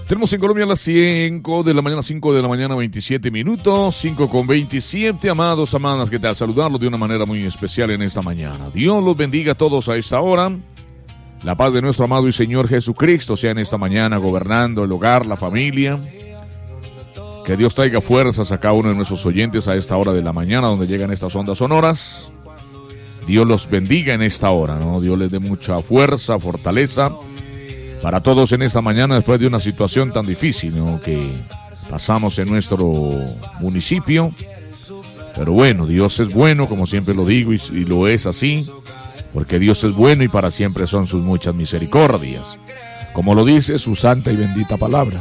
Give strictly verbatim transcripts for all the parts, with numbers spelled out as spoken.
Tenemos en Colombia a las cinco de la mañana, cinco de la mañana, veintisiete minutos, cinco con veintisiete. Amados, amadas, ¿qué tal? Saludarlos de una manera muy especial en esta mañana. Dios los bendiga a todos a esta hora. La paz de nuestro amado y Señor Jesucristo sea en esta mañana gobernando el hogar, la familia. Que Dios traiga fuerzas a cada uno de nuestros oyentes a esta hora de la mañana donde llegan estas ondas sonoras. Dios los bendiga en esta hora, ¿no? Dios les dé mucha fuerza, fortaleza para todos en esta mañana después de una situación tan difícil, ¿no?, que pasamos en nuestro municipio. Pero bueno, Dios es bueno, como siempre lo digo, y, y lo es así, porque Dios es bueno y para siempre son sus muchas misericordias, como lo dice su santa y bendita palabra.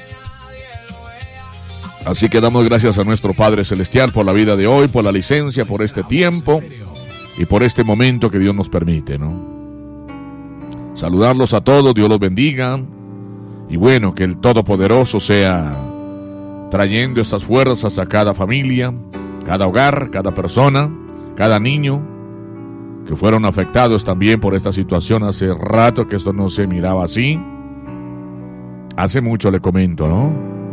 Así que damos gracias a nuestro Padre Celestial por la vida de hoy, por la licencia, por este tiempo y por este momento que Dios nos permite, ¿no? Saludarlos a todos, Dios los bendiga. Y bueno, que el Todopoderoso sea trayendo estas fuerzas a cada familia, cada hogar, cada persona, cada niño que fueron afectados también por esta situación. Hace rato que esto no se miraba así. Hace mucho, le comento, ¿no?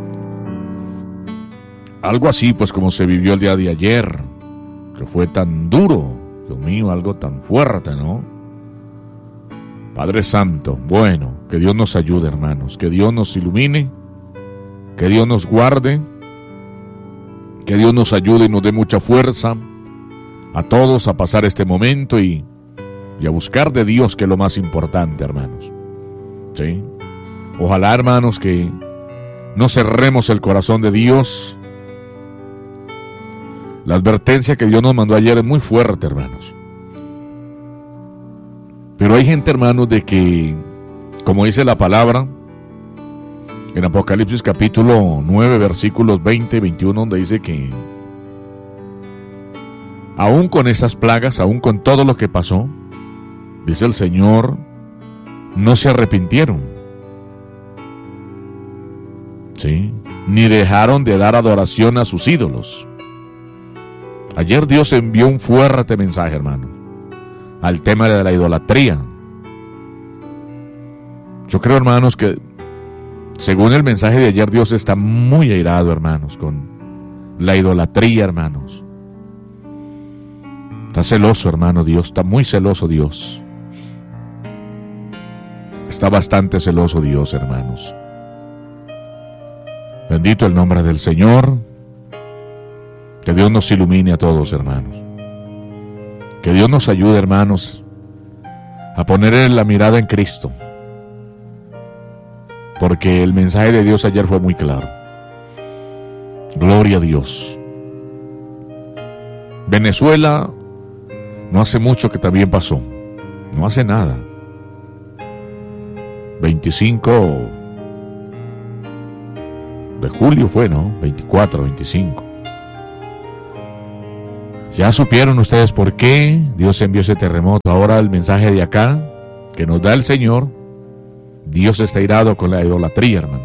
Algo así pues como se vivió el día de ayer, que fue tan duro, Dios mío, algo tan fuerte, ¿no? Padre Santo, bueno, que Dios nos ayude, hermanos, que Dios nos ilumine, que Dios nos guarde, que Dios nos ayude y nos dé mucha fuerza a todos a pasar este momento y, y a buscar de Dios, que es lo más importante, hermanos. ¿Sí? Ojalá, hermanos, que no cerremos el corazón de Dios. La advertencia que Dios nos mandó ayer es muy fuerte, hermanos. Pero hay gente, hermanos, de que, como dice la palabra, en Apocalipsis capítulo nueve, versículos veinte y veintiuno, donde dice que aún con esas plagas, aún con todo lo que pasó, dice el Señor, no se arrepintieron, ¿sí?, ni dejaron de dar adoración a sus ídolos. Ayer Dios envió un fuerte mensaje, hermano, al tema de la idolatría. Yo creo, hermanos, que según el mensaje de ayer, Dios está muy airado, hermanos, con la idolatría, hermanos. Está celoso, hermano, Dios, está muy celoso Dios. Está bastante celoso Dios, hermanos. Bendito el nombre del Señor. Que Dios nos ilumine a todos, hermanos. Que Dios nos ayude, hermanos, a poner la mirada en Cristo. Porque el mensaje de Dios ayer fue muy claro. Gloria a Dios. Venezuela no hace mucho que también pasó. No hace nada. veinticinco de julio fue, ¿no? veinticuatro, veinticinco. Ya supieron ustedes por qué Dios envió ese terremoto. Ahora el mensaje de acá que nos da el Señor, Dios está irado con la idolatría, hermano.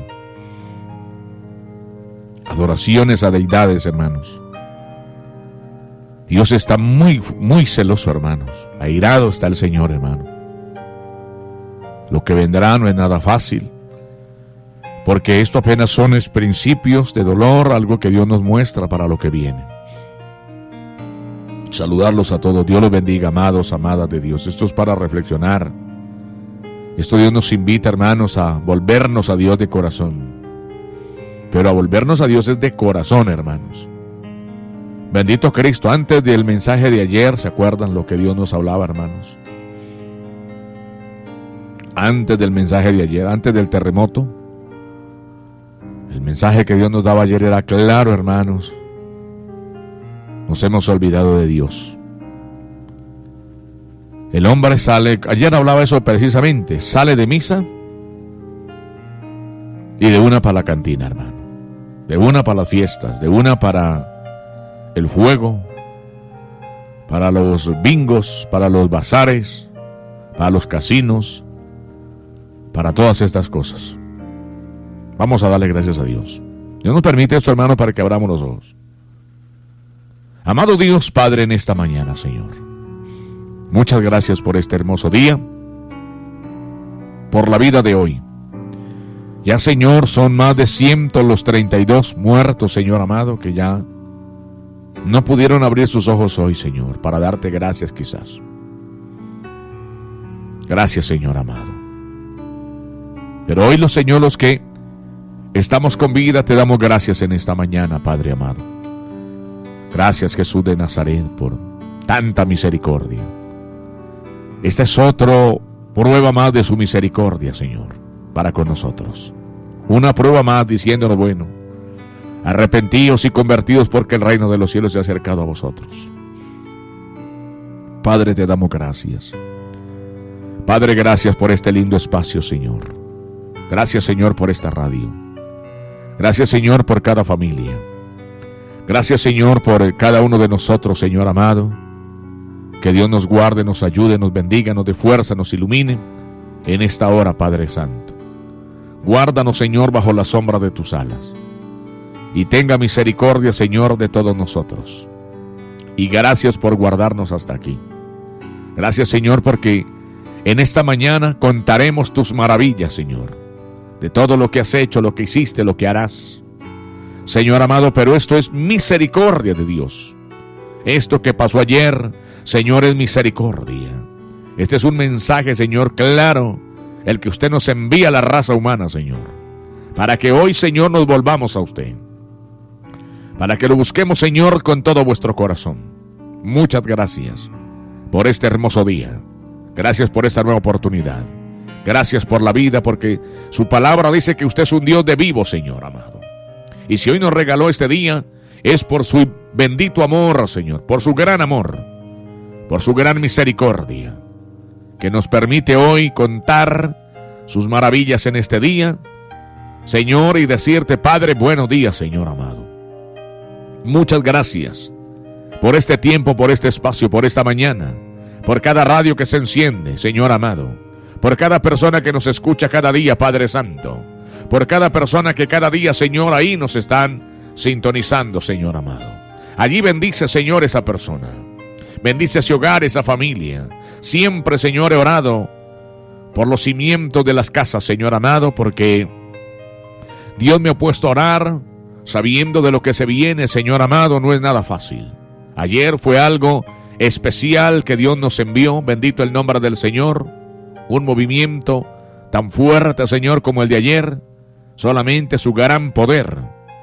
Adoraciones a deidades, hermanos. Dios está muy, muy celoso, hermanos. Airado está el Señor, hermano. Lo que vendrá no es nada fácil, porque esto apenas son principios de dolor, algo que Dios nos muestra para lo que viene. Saludarlos a todos. Dios los bendiga, amados, amadas de Dios. Esto es para reflexionar. Esto Dios nos invita, hermanos, a volvernos a Dios de corazón. Pero a volvernos a Dios es de corazón, hermanos. Bendito Cristo. Antes del mensaje de ayer, ¿se acuerdan lo que Dios nos hablaba, hermanos? Antes del mensaje de ayer, antes del terremoto, el mensaje que Dios nos daba ayer era claro, hermanos. Nos hemos olvidado de Dios. El hombre sale, ayer hablaba eso precisamente, sale de misa y de una para la cantina, hermano. De una para las fiestas, de una para el fuego, para los bingos, para los bazares, para los casinos, para todas estas cosas. Vamos a darle gracias a Dios. Dios nos permite esto, hermano, para que abramos los ojos. Amado Dios Padre, en esta mañana, Señor, muchas gracias por este hermoso día, por la vida de hoy. Ya, Señor, son más de ciento los treinta y dos muertos, Señor amado, que ya no pudieron abrir sus ojos hoy, Señor, para darte gracias quizás. Gracias, Señor amado. Pero hoy los Señor, los que estamos con vida, te damos gracias en esta mañana, Padre amado. Gracias, Jesús de Nazaret, por tanta misericordia. Esta es otra prueba más de su misericordia, Señor, para con nosotros. Una prueba más diciéndonos, bueno, arrepentidos y convertidos porque el reino de los cielos se ha acercado a vosotros. Padre, te damos gracias. Padre, gracias por este lindo espacio, Señor. Gracias, Señor, por esta radio. Gracias, Señor, por cada familia. Gracias, Señor, por cada uno de nosotros, Señor amado. Que Dios nos guarde, nos ayude, nos bendiga, nos dé fuerza, nos ilumine en esta hora, Padre Santo. Guárdanos, Señor, bajo la sombra de tus alas. Y tenga misericordia, Señor, de todos nosotros. Y gracias por guardarnos hasta aquí. Gracias, Señor, porque en esta mañana contaremos tus maravillas, Señor. De todo lo que has hecho, lo que hiciste, lo que harás. Señor amado, pero esto es misericordia de Dios. Esto que pasó ayer, Señor, es misericordia. Este es un mensaje, Señor, claro, el que usted nos envía a la raza humana, Señor. Para que hoy, Señor, nos volvamos a usted. Para que lo busquemos, Señor, con todo vuestro corazón. Muchas gracias por este hermoso día. Gracias por esta nueva oportunidad. Gracias por la vida, porque su palabra dice que usted es un Dios de vivo, Señor amado. Y si hoy nos regaló este día, es por su bendito amor, Señor, por su gran amor, por su gran misericordia, que nos permite hoy contar sus maravillas en este día, Señor, y decirte, Padre, buenos días, Señor amado. Muchas gracias por este tiempo, por este espacio, por esta mañana, por cada radio que se enciende, Señor amado, por cada persona que nos escucha cada día, Padre Santo, por cada persona que cada día, Señor, ahí nos están sintonizando, Señor amado. Allí bendice, Señor, esa persona. Bendice ese hogar, esa familia. Siempre, Señor, he orado por los cimientos de las casas, Señor amado, porque Dios me ha puesto a orar sabiendo de lo que se viene, Señor amado, no es nada fácil. Ayer fue algo especial que Dios nos envió, bendito el nombre del Señor, un movimiento tan fuerte, Señor, como el de ayer. Solamente su gran poder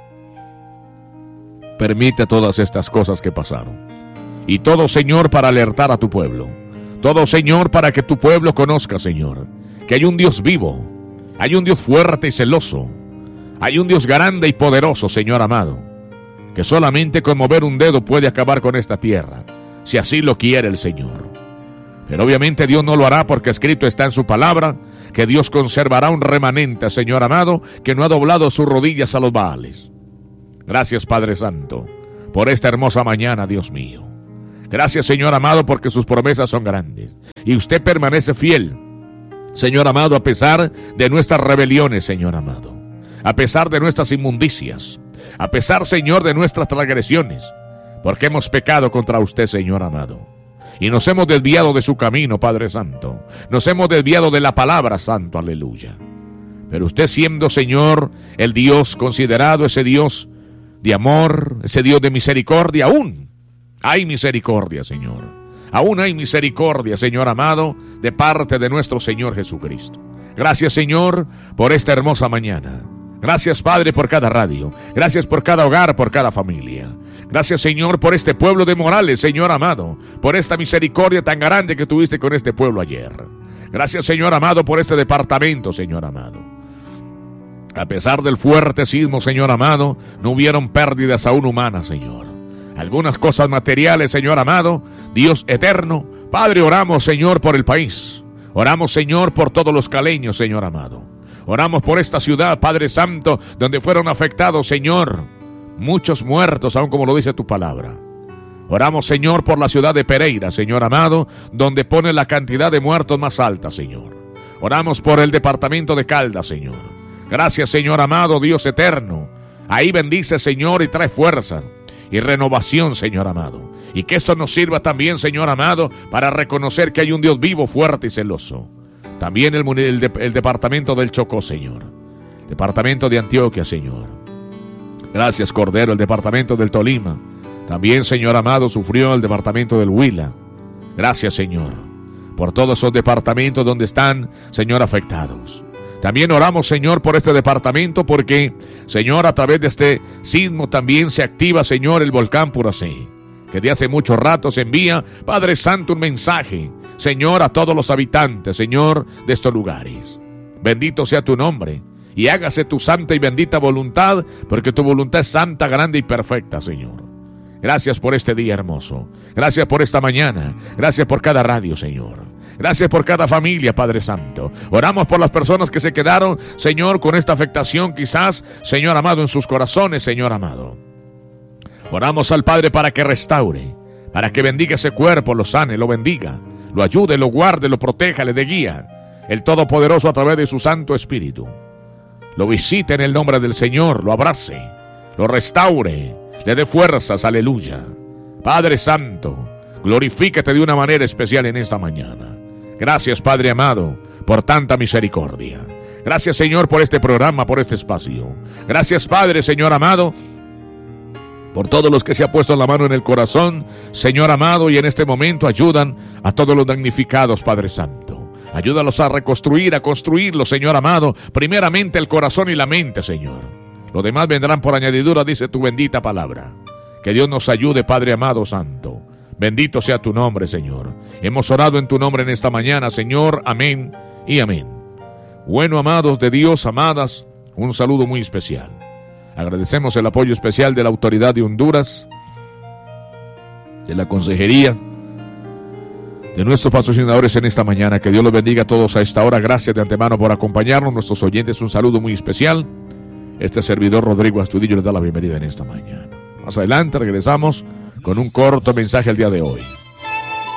permite todas estas cosas que pasaron. Y todo, Señor, para alertar a tu pueblo. Todo, Señor, para que tu pueblo conozca, Señor, que hay un Dios vivo, hay un Dios fuerte y celoso, hay un Dios grande y poderoso, Señor amado, que solamente con mover un dedo puede acabar con esta tierra, si así lo quiere el Señor. Pero obviamente Dios no lo hará, porque escrito está en su palabra que Dios conservará un remanente, Señor amado, que no ha doblado sus rodillas a los Baales. Gracias, Padre Santo, por esta hermosa mañana, Dios mío. Gracias, Señor amado, porque sus promesas son grandes. Y usted permanece fiel, Señor amado, a pesar de nuestras rebeliones, Señor amado. A pesar de nuestras inmundicias. A pesar, Señor, de nuestras transgresiones. Porque hemos pecado contra usted, Señor amado. Y nos hemos desviado de su camino, Padre Santo. Nos hemos desviado de la palabra, Santo, aleluya. Pero usted, siendo, Señor, el Dios considerado, ese Dios de amor, ese Dios de misericordia, aún hay misericordia, Señor. Aún hay misericordia, Señor amado, de parte de nuestro Señor Jesucristo. Gracias, Señor, por esta hermosa mañana. Gracias, Padre, por cada radio. Gracias por cada hogar, por cada familia. Gracias, Señor, por este pueblo de Morales, Señor amado, por esta misericordia tan grande que tuviste con este pueblo ayer. Gracias, Señor amado, por este departamento, Señor amado. A pesar del fuerte sismo, Señor amado, no hubieron pérdidas aún humanas, Señor. Algunas cosas materiales, Señor amado, Dios eterno. Padre, oramos, Señor, por el país. Oramos, Señor, por todos los caleños, Señor amado. Oramos por esta ciudad, Padre Santo, donde fueron afectados, Señor, muchos muertos, aún como lo dice tu palabra. Oramos, Señor, por la ciudad de Pereira, Señor amado, donde pone la cantidad de muertos más alta, Señor. Oramos por el departamento de Caldas, Señor. Gracias, Señor amado, Dios eterno. Ahí bendice, Señor, y trae fuerza y renovación, Señor amado. Y que esto nos sirva también, Señor amado, para reconocer que hay un Dios vivo, fuerte y celoso. También el, el, de, el departamento del Chocó, Señor. Departamento de Antioquia, Señor. Gracias, Cordero, el departamento del Tolima. También, Señor amado, sufrió el departamento del Huila. Gracias, Señor, por todos esos departamentos donde están, Señor, afectados. También oramos, Señor, por este departamento porque, Señor, a través de este sismo también se activa, Señor, el volcán Puracé, que de hace mucho rato se envía, Padre Santo, un mensaje, Señor, a todos los habitantes, Señor, de estos lugares. Bendito sea tu nombre y hágase tu santa y bendita voluntad, porque tu voluntad es santa, grande y perfecta, Señor. Gracias por este día hermoso. Gracias por esta mañana. Gracias por cada radio, Señor. Gracias por cada familia, Padre Santo. Oramos por las personas que se quedaron, Señor, con esta afectación quizás, Señor amado, en sus corazones, Señor amado. Oramos al Padre para que restaure, para que bendiga ese cuerpo, lo sane, lo bendiga, lo ayude, lo guarde, lo proteja, le dé guía. El Todopoderoso a través de su Santo Espíritu. Lo visite en el nombre del Señor, lo abrace, lo restaure, le dé fuerzas, aleluya. Padre Santo, glorifícate de una manera especial en esta mañana. Gracias, Padre amado, por tanta misericordia. Gracias, Señor, por este programa, por este espacio. Gracias, Padre, Señor amado, por todos los que se ha puesto la mano en el corazón, Señor amado, y en este momento ayudan a todos los damnificados, Padre Santo. Ayúdalos a reconstruir, a construirlo, Señor amado, primeramente el corazón y la mente, Señor. Lo demás vendrán por añadidura, dice tu bendita palabra. Que Dios nos ayude, Padre amado santo. Bendito sea tu nombre, Señor. Hemos orado en tu nombre en esta mañana, Señor. Amén y amén. Bueno, amados de Dios, amadas, un saludo muy especial. Agradecemos el apoyo especial de la autoridad de Honduras, de la consejería, de nuestros patrocinadores en esta mañana. Que Dios los bendiga a todos a esta hora. Gracias de antemano por acompañarnos. Nuestros oyentes, un saludo muy especial. Este servidor Rodrigo Astudillo les da la bienvenida en esta mañana. Más adelante regresamos con un corto mensaje al día de hoy.